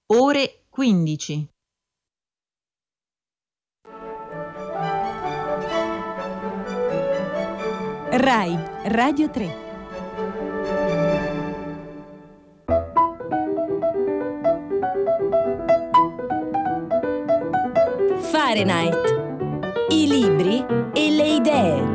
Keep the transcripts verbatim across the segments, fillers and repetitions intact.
ore quindici. Rai Radio tre. Fahrenheit. I libri e le idee.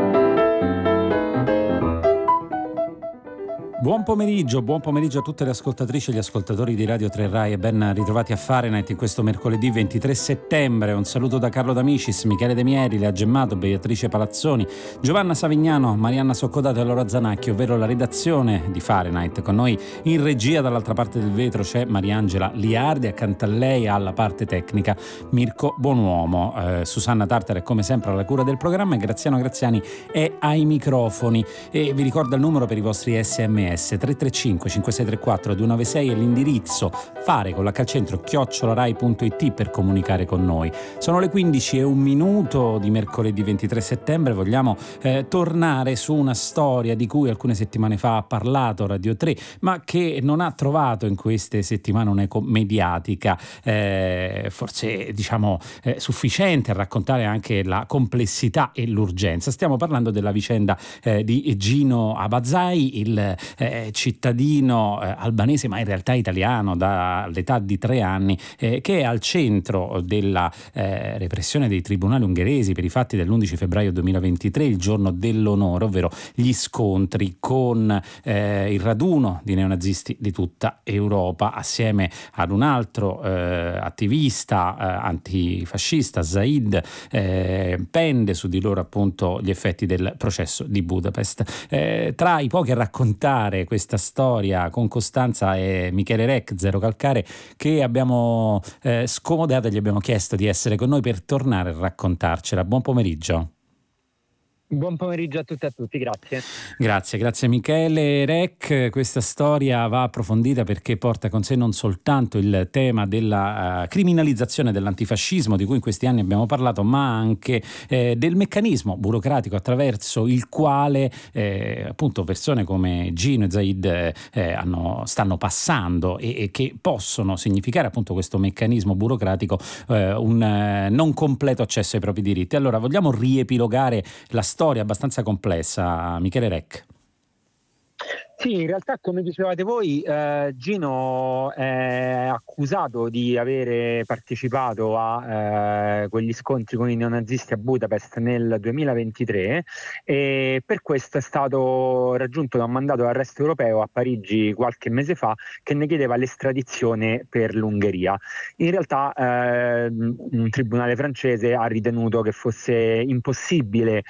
Buon pomeriggio, buon pomeriggio a tutte le ascoltatrici e gli ascoltatori di Radio tre Rai e ben ritrovati a Fahrenheit in questo mercoledì ventitré settembre. Un saluto da Carlo D'Amicis, Michele De Mieri, Lea Gemmato, Beatrice Palazzoni, Giovanna Savignano, Marianna Soccodato e Laura Zanacchi, ovvero la redazione di Fahrenheit. Con noi in regia dall'altra parte del vetro c'è Mariangela Liardi, accanto a lei alla parte tecnica Mirko Bonuomo, eh, Susanna Tartara è come sempre alla cura del programma e Graziano Graziani è ai microfoni. E vi ricordo il numero per i vostri sms tre tre cinque cinque sei tre quattro due nove sei e l'indirizzo fare con la calcentro chiocciolarai punto it per comunicare con noi. Sono le quindici e un minuto di mercoledì ventitré settembre. Vogliamo eh, tornare su una storia di cui alcune settimane fa ha parlato Radio tre, ma che non ha trovato in queste settimane un'eco mediatica eh, forse diciamo eh, sufficiente a raccontare anche la complessità e l'urgenza. Stiamo parlando della vicenda eh, di Gino Abazzai, il Eh, cittadino eh, albanese ma in realtà italiano dall'età di tre anni, eh, che è al centro della eh, repressione dei tribunali ungheresi per i fatti dell'undici febbraio duemilaventitré, il giorno dell'onore, ovvero gli scontri con eh, il raduno di neonazisti di tutta Europa, assieme ad un altro eh, attivista eh, antifascista, Zaid, eh, pende su di loro appunto gli effetti del processo di Budapest. Eh, tra i pochi a raccontare questa storia con costanza è Michele Rec, Zero Calcare, che abbiamo eh, scomodato e gli abbiamo chiesto di essere con noi per tornare a raccontarcela. Buon pomeriggio. Buon pomeriggio a tutti e a tutti, grazie. Grazie, grazie Michele Rec. Questa storia va approfondita perché porta con sé non soltanto il tema della uh, criminalizzazione dell'antifascismo di cui in questi anni abbiamo parlato, ma anche eh, del meccanismo burocratico attraverso il quale eh, appunto persone come Gino e Zaid eh, hanno, stanno passando e, e che possono significare appunto questo meccanismo burocratico eh, un eh, non completo accesso ai propri diritti. Allora vogliamo riepilogare la storia storia abbastanza complessa, Michele Rec. Sì, in realtà come dicevate voi, eh, Gino è accusato di avere partecipato a eh, quegli scontri con i neonazisti a Budapest nel duemilaventitré e per questo è stato raggiunto da un mandato d'arresto europeo a Parigi qualche mese fa che ne chiedeva l'estradizione per l'Ungheria. In realtà eh, un tribunale francese ha ritenuto che fosse impossibile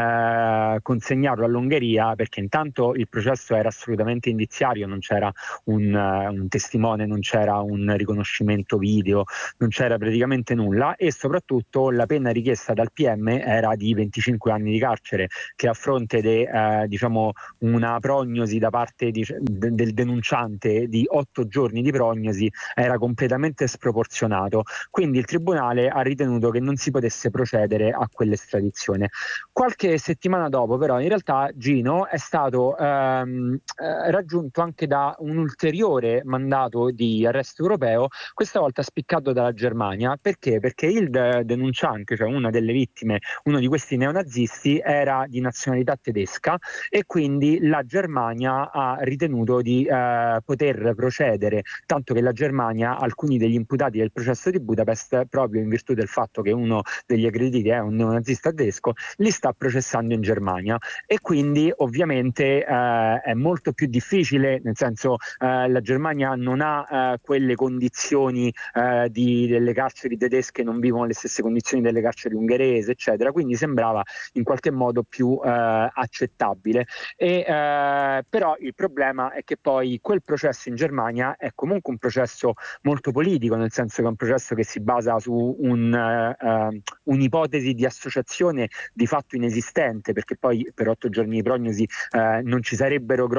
eh, consegnarlo all'Ungheria perché intanto il processo era assolutamente indiziario, non c'era un, uh, un testimone, non c'era un riconoscimento video, non c'era praticamente nulla e soprattutto la pena richiesta dal P M era di venticinque anni di carcere, che a fronte di uh, diciamo una prognosi da parte di, de, del denunciante di otto giorni di prognosi era completamente sproporzionato. Quindi il tribunale ha ritenuto che non si potesse procedere a quell'estradizione. Qualche settimana dopo però in realtà Gino è stato um, Eh, raggiunto anche da un ulteriore mandato di arresto europeo, questa volta spiccato dalla Germania. Perché? Perché il de- denunciante, cioè una delle vittime, uno di questi neonazisti, era di nazionalità tedesca e quindi la Germania ha ritenuto di eh, poter procedere, tanto che la Germania alcuni degli imputati del processo di Budapest, proprio in virtù del fatto che uno degli aggrediti è un neonazista tedesco, li sta processando in Germania e quindi ovviamente eh, è molto più difficile, nel senso eh, la Germania non ha eh, quelle condizioni eh, di, delle carceri tedesche, non vivono le stesse condizioni delle carceri ungheresi, eccetera, quindi sembrava in qualche modo più eh, accettabile. E, eh, però il problema è che poi quel processo in Germania è comunque un processo molto politico, nel senso che è un processo che si basa su un, uh, un'ipotesi di associazione di fatto inesistente, perché poi per otto giorni di prognosi uh, non ci sarebbero grossi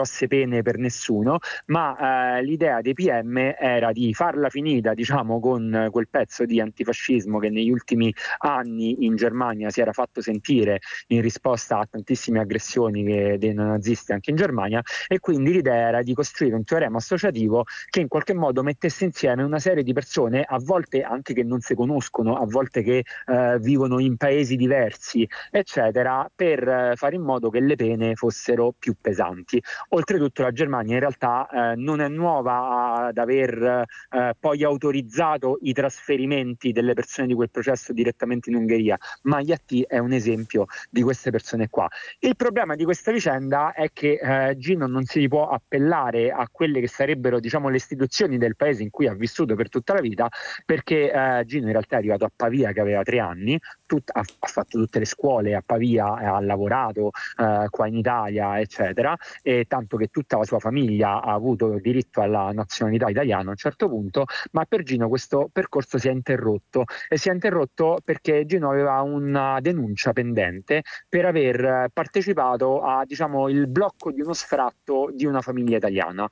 grosse pene per nessuno, ma eh, l'idea dei P M era di farla finita, diciamo, con quel pezzo di antifascismo che negli ultimi anni in Germania si era fatto sentire in risposta a tantissime aggressioni che, dei neonazisti anche in Germania, e quindi l'idea era di costruire un teorema associativo che in qualche modo mettesse insieme una serie di persone, a volte anche che non si conoscono, a volte che eh, vivono in paesi diversi, eccetera, per eh, fare in modo che le pene fossero più pesanti. Oltretutto la Germania in realtà eh, non è nuova ad aver eh, poi autorizzato i trasferimenti delle persone di quel processo direttamente in Ungheria, ma Yatti è un esempio di queste persone qua. Il problema di questa vicenda è che eh, Gino non si può appellare a quelle che sarebbero, diciamo, le istituzioni del paese in cui ha vissuto per tutta la vita, perché eh, Gino in realtà è arrivato a Pavia che aveva tre anni, tut- ha, ha fatto tutte le scuole a Pavia, ha lavorato eh, qua in Italia, eccetera, e tanto che tutta la sua famiglia ha avuto diritto alla nazionalità italiana a un certo punto, ma per Gino questo percorso si è interrotto, e si è interrotto perché Gino aveva una denuncia pendente per aver partecipato a, diciamo, il blocco di uno sfratto di una famiglia italiana,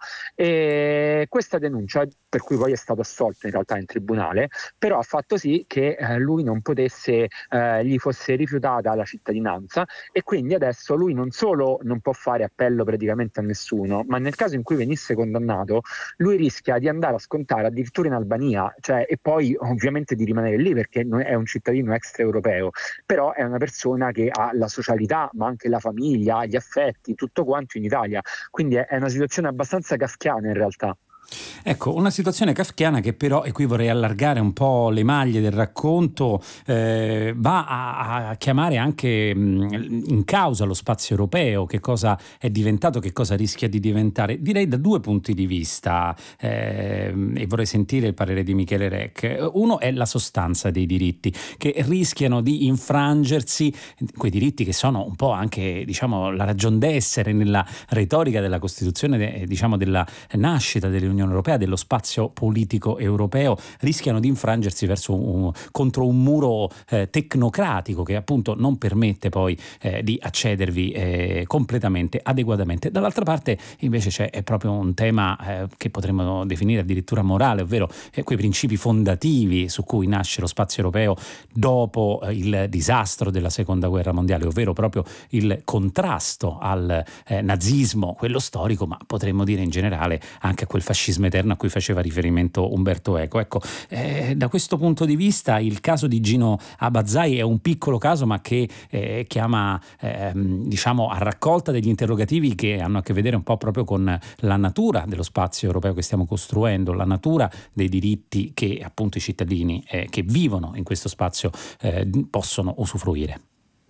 e questa denuncia, per cui poi è stato assolto in realtà in tribunale, però ha fatto sì che eh, lui non potesse, eh, gli fosse rifiutata la cittadinanza, e quindi adesso lui non solo non può fare appello praticamente a nessuno, ma nel caso in cui venisse condannato lui rischia di andare a scontare addirittura in Albania, cioè, e poi ovviamente di rimanere lì perché è un cittadino extraeuropeo, però è una persona che ha la socialità ma anche la famiglia, gli affetti, tutto quanto in Italia, quindi è una situazione abbastanza kafkiana in realtà. Ecco, una situazione kafkiana che però, e qui vorrei allargare un po' le maglie del racconto, eh, va a, a chiamare anche mh, in causa lo spazio europeo, che cosa è diventato, che cosa rischia di diventare, direi da due punti di vista, eh, e vorrei sentire il parere di Michele Rec. Uno è la sostanza dei diritti, che rischiano di infrangersi, quei diritti che sono un po' anche, diciamo, la ragion d'essere nella retorica della Costituzione, diciamo, della nascita dell'Unione Europea, dello spazio politico europeo, rischiano di infrangersi verso un, contro un muro eh, tecnocratico che appunto non permette poi eh, di accedervi eh, completamente, adeguatamente. Dall'altra parte invece c'è è proprio un tema eh, che potremmo definire addirittura morale, ovvero eh, quei principi fondativi su cui nasce lo spazio europeo dopo eh, il disastro della seconda guerra mondiale, ovvero proprio il contrasto al eh, nazismo, quello storico, ma potremmo dire in generale anche a quel fascismo eterno a cui faceva riferimento Umberto Eco. Ecco, eh, da questo punto di vista il caso di Gino Abazzai è un piccolo caso, ma che eh, chiama eh, diciamo a raccolta degli interrogativi che hanno a che vedere un po' proprio con la natura dello spazio europeo che stiamo costruendo, la natura dei diritti che appunto i cittadini eh, che vivono in questo spazio eh, possono usufruire.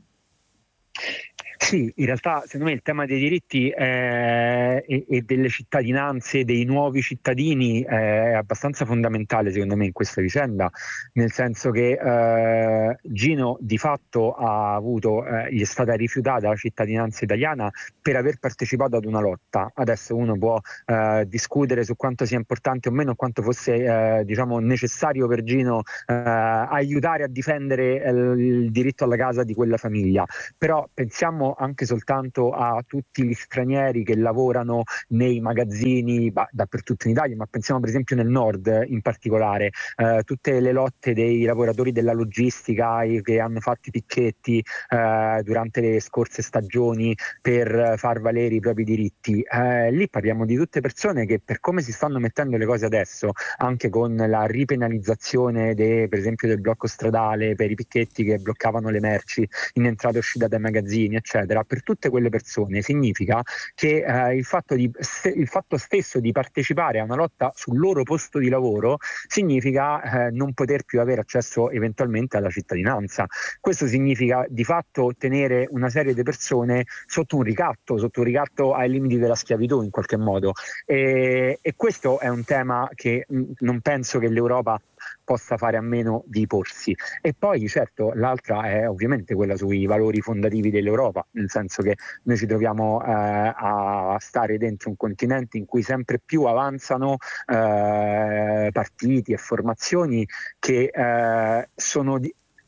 Sì, in realtà secondo me il tema dei diritti eh, e, e delle cittadinanze, dei nuovi cittadini è abbastanza fondamentale secondo me in questa vicenda, nel senso che eh, Gino di fatto ha avuto, eh, gli è stata rifiutata la cittadinanza italiana per aver partecipato ad una lotta. Adesso uno può eh, discutere su quanto sia importante o meno, quanto fosse eh, diciamo necessario per Gino eh, aiutare a difendere eh, il diritto alla casa di quella famiglia, però pensiamo anche soltanto a tutti gli stranieri che lavorano nei magazzini bah, dappertutto in Italia, ma pensiamo per esempio nel nord in particolare, eh, tutte le lotte dei lavoratori della logistica che hanno fatto i picchetti eh, durante le scorse stagioni per far valere i propri diritti. Eh, lì parliamo di tutte persone che, per come si stanno mettendo le cose adesso, anche con la ripenalizzazione de, per esempio del blocco stradale per i picchetti che bloccavano le merci in entrata e uscita dai magazzini, eccetera, per tutte quelle persone significa che eh, il, fatto di, se, il fatto stesso di partecipare a una lotta sul loro posto di lavoro significa eh, non poter più avere accesso eventualmente alla cittadinanza. Questo significa di fatto tenere una serie di persone sotto un ricatto, sotto un ricatto ai limiti della schiavitù in qualche modo, e, e questo è un tema che mh, non penso che l'Europa possa fare a meno di porsi. E poi certo l'altra è ovviamente quella sui valori fondativi dell'Europa, nel senso che noi ci troviamo eh, a stare dentro un continente in cui sempre più avanzano eh, partiti e formazioni che eh, sono di-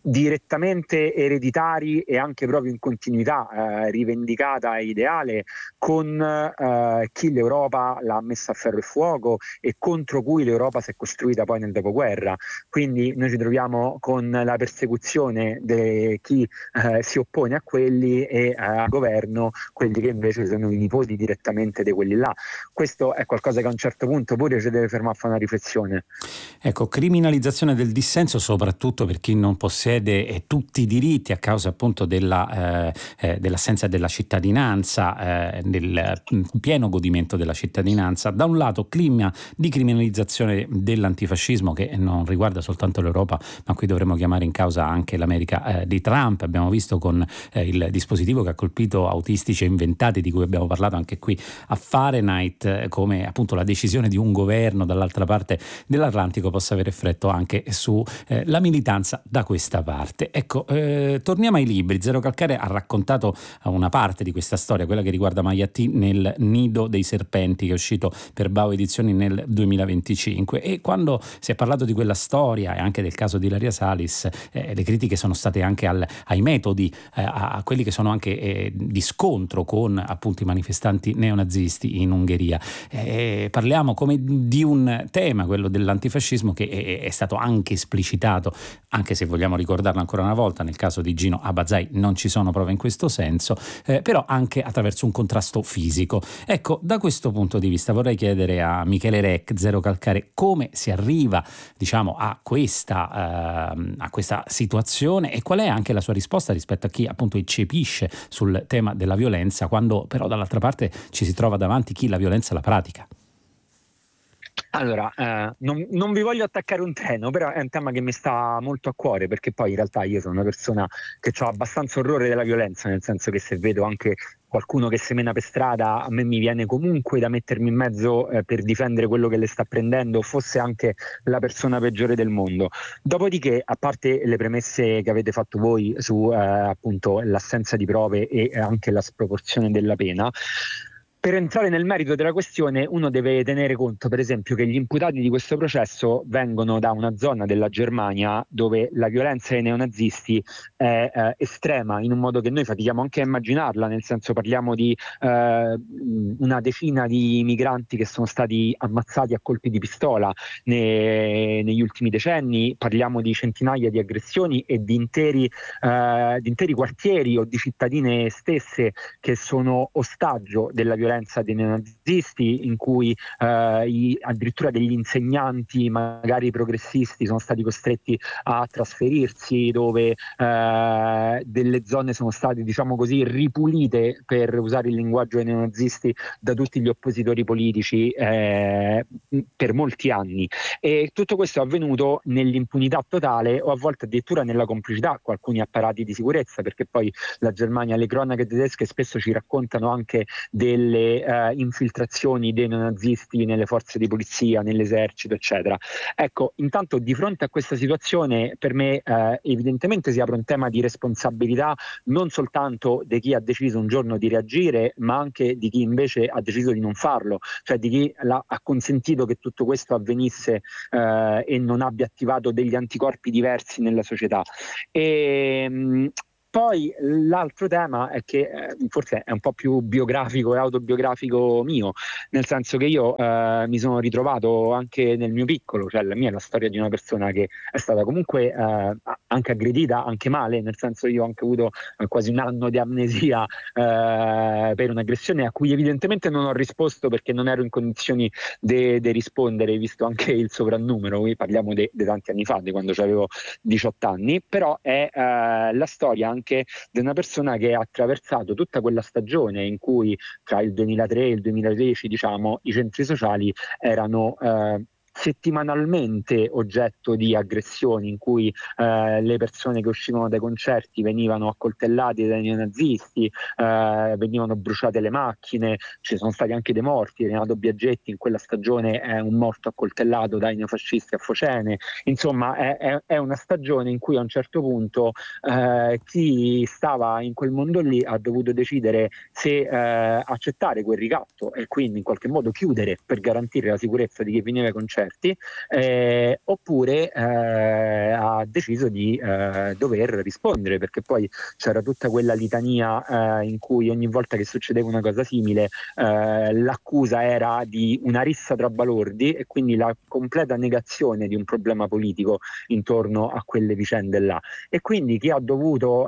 direttamente ereditari e anche proprio in continuità eh, rivendicata e ideale con eh, chi l'Europa l'ha messa a ferro e fuoco e contro cui l'Europa si è costruita poi nel dopoguerra. Quindi noi ci troviamo con la persecuzione di chi eh, si oppone a quelli e eh, al governo quelli che invece sono i nipoti direttamente di quelli là. Questo è qualcosa che a un certo punto pure ci deve fermare a fare una riflessione. Ecco, criminalizzazione del dissenso soprattutto per chi non possiede eh, tutti i diritti a causa appunto della, eh, eh, dell'assenza della cittadinanza, eh, del pieno godimento della cittadinanza. Da un lato clima di criminalizzazione dell'antifascismo che non riguarda soltanto l'Europa, ma qui dovremmo chiamare in causa anche l'America eh, di Trump. Abbiamo visto con eh, il dispositivo che ha colpito autistici e inventati, di cui abbiamo parlato anche qui a Fahrenheit, eh, come appunto la decisione di un governo dall'altra parte dell'Atlantico possa avere effetto anche su eh, la militanza da questa parte. Ecco, eh, torniamo ai libri. Zero Calcare ha raccontato una parte di questa storia, quella che riguarda Magliatti nel Nido dei Serpenti, che è uscito per Bao Edizioni nel duemilaventicinque, e quando si è parlato di quella storia e anche del caso di Ilaria Salis, eh, le critiche sono state anche al, ai metodi, eh, a, a quelli che sono anche eh, di scontro con appunto i manifestanti neonazisti in Ungheria. Eh, parliamo come di un tema, quello dell'antifascismo, che è, è stato anche esplicitato, anche se vogliamo ricordarlo ancora una volta, nel caso di Gino Abazai non ci sono prove in questo senso, eh, però anche attraverso un contrasto fisico. Ecco, da questo punto di vista vorrei chiedere a Michele Rec, Zero Calcare, come si arriva, diciamo, a questa, eh, a questa situazione, e qual è anche la sua risposta rispetto a chi appunto eccepisce sul tema della violenza, quando però dall'altra parte ci si trova davanti chi la violenza la pratica. Allora, eh, non, non vi voglio attaccare un treno, però è un tema che mi sta molto a cuore, perché poi in realtà io sono una persona che ha abbastanza orrore della violenza, nel senso che se vedo anche qualcuno che semina per strada, a me mi viene comunque da mettermi in mezzo eh, per difendere quello che le sta prendendo, fosse anche la persona peggiore del mondo. Dopodiché, a parte le premesse che avete fatto voi su eh, appunto l'assenza di prove e anche la sproporzione della pena, per entrare nel merito della questione uno deve tenere conto, per esempio, che gli imputati di questo processo vengono da una zona della Germania dove la violenza dei neonazisti è eh, estrema, in un modo che noi fatichiamo anche a immaginarla, nel senso parliamo di eh, una decina di migranti che sono stati ammazzati a colpi di pistola ne, negli ultimi decenni, parliamo di centinaia di aggressioni e di interi, eh, di interi quartieri o di cittadine stesse che sono ostaggio della violenza dei neonazisti, in cui eh, i, addirittura degli insegnanti magari progressisti sono stati costretti a trasferirsi, dove eh, delle zone sono state, diciamo così, ripulite, per usare il linguaggio dei neonazisti, da tutti gli oppositori politici eh, per molti anni. E tutto questo è avvenuto nell'impunità totale, o a volte addirittura nella complicità con alcuni apparati di sicurezza, perché poi la Germania, le cronache tedesche spesso ci raccontano anche delle Uh, infiltrazioni dei neonazisti nelle forze di polizia, nell'esercito, eccetera. Ecco, intanto di fronte a questa situazione, per me uh, evidentemente si apre un tema di responsabilità, non soltanto di chi ha deciso un giorno di reagire, ma anche di chi invece ha deciso di non farlo, cioè di chi ha consentito che tutto questo avvenisse uh, e non abbia attivato degli anticorpi diversi nella società. E, mh, Poi l'altro tema è che eh, forse è un po' più biografico e autobiografico mio, nel senso che io eh, mi sono ritrovato anche nel mio piccolo, cioè la mia è la storia di una persona che è stata comunque eh, anche aggredita, anche male, nel senso io ho anche avuto eh, quasi un anno di amnesia eh, per un'aggressione a cui evidentemente non ho risposto perché non ero in condizioni di rispondere, visto anche il soprannumero. Qui parliamo di tanti anni fa, di quando avevo diciotto anni, però è eh, la storia anche anche di una persona che ha attraversato tutta quella stagione in cui tra il duemilatré e il duemiladieci, diciamo, i centri sociali erano eh, settimanalmente oggetto di aggressioni, in cui eh, le persone che uscivano dai concerti venivano accoltellate dai neonazisti, eh, venivano bruciate le macchine, ci sono stati anche dei morti. Renato Biaggetti in quella stagione è un morto accoltellato dai neofascisti a Focene. Insomma è, è, è una stagione in cui a un certo punto eh, chi stava in quel mondo lì ha dovuto decidere se eh, accettare quel ricatto e quindi in qualche modo chiudere per garantire la sicurezza di chi veniva ai concerti, esperti, eh, oppure eh, ha deciso di eh, dover rispondere, perché poi c'era tutta quella litania eh, in cui ogni volta che succedeva una cosa simile eh, l'accusa era di una rissa tra balordi e quindi la completa negazione di un problema politico intorno a quelle vicende là. E quindi chi ha dovuto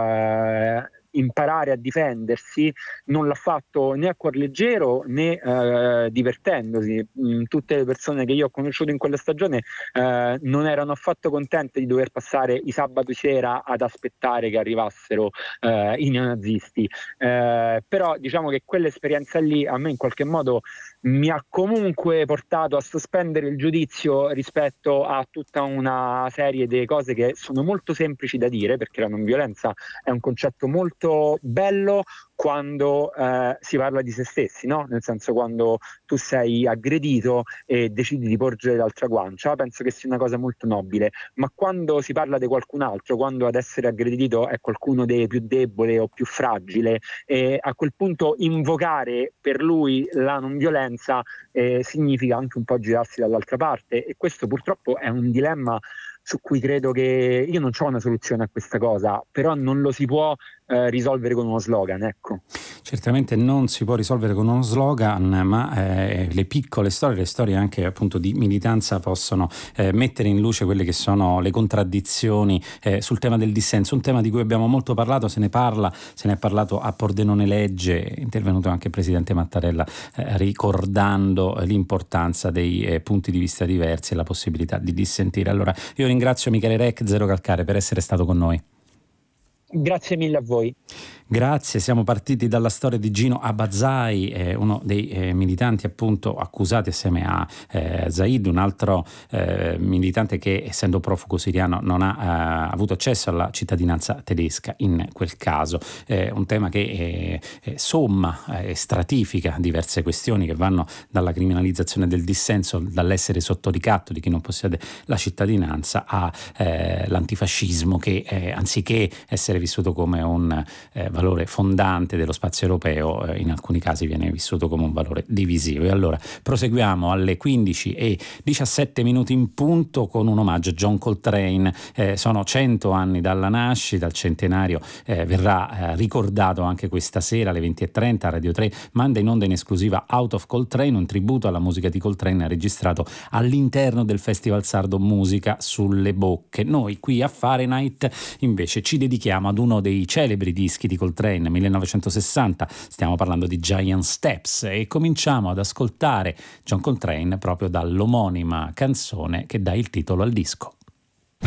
eh, imparare a difendersi non l'ha fatto né a cuor leggero né eh, divertendosi. Mm, tutte le persone che io ho conosciuto in quella stagione eh, non erano affatto contente di dover passare i sabati sera ad aspettare che arrivassero eh, i neonazisti, eh, però diciamo che quell'esperienza lì a me in qualche modo mi ha comunque portato a sospendere il giudizio rispetto a tutta una serie di cose che sono molto semplici da dire, perché la non violenza è un concetto molto bello quando eh, si parla di se stessi, no? Nel senso, quando tu sei aggredito e decidi di porgere l'altra guancia, penso che sia una cosa molto nobile, ma quando si parla di qualcun altro, quando ad essere aggredito è qualcuno dei più debole o più fragile, e a quel punto invocare per lui la non violenza eh, significa anche un po' girarsi dall'altra parte, e questo purtroppo è un dilemma su cui credo che io non ho una soluzione a questa cosa, però non lo si può eh, risolvere con uno slogan, ecco. Certamente non si può risolvere con uno slogan, ma eh, le piccole storie, le storie anche appunto di militanza possono eh, mettere in luce quelle che sono le contraddizioni eh, sul tema del dissenso, un tema di cui abbiamo molto parlato, se ne parla, se ne è parlato a Pordenone Legge, è intervenuto anche il presidente Mattarella eh, ricordando l'importanza dei eh, punti di vista diversi e la possibilità di dissentire. Allora io ringrazio Michele Rec, Zero Calcare, per essere stato con noi. Grazie mille a voi. Grazie, siamo partiti dalla storia di Gino Abazzai, eh, uno dei eh, militanti appunto accusati assieme a eh, Zaid, un altro eh, militante che essendo profugo siriano non ha eh, avuto accesso alla cittadinanza tedesca in quel caso. Eh, un tema che eh, eh, somma e eh, stratifica diverse questioni che vanno dalla criminalizzazione del dissenso, dall'essere sotto ricatto di chi non possiede la cittadinanza, all'antifascismo eh, che eh, anziché essere vissuto come un eh, valore fondante dello spazio europeo, eh, in alcuni casi viene vissuto come un valore divisivo. E allora proseguiamo alle quindici e diciassette minuti in punto con un omaggio a John Coltrane. Eh, sono cento anni dalla nascita, il centenario eh, verrà eh, ricordato anche questa sera alle venti e trenta. Radio tre manda in onda in esclusiva Out of Coltrane, un tributo alla musica di Coltrane registrato all'interno del Festival Sardo Musica sulle Bocche. Noi qui a Fahrenheit invece ci dedichiamo ad uno dei celebri dischi di Coltrane, millenovecentosessanta, stiamo parlando di Giant Steps, e cominciamo ad ascoltare John Coltrane proprio dall'omonima canzone che dà il titolo al disco.